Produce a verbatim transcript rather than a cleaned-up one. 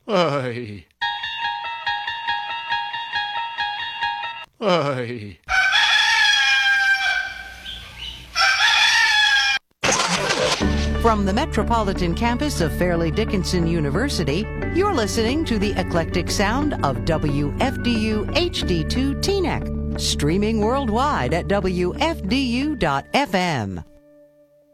Ay. Ay. From the metropolitan campus of Fairleigh Dickinson University, you're listening to the eclectic sound of W F D U H D two Teaneck, streaming worldwide at W F D U dot F M.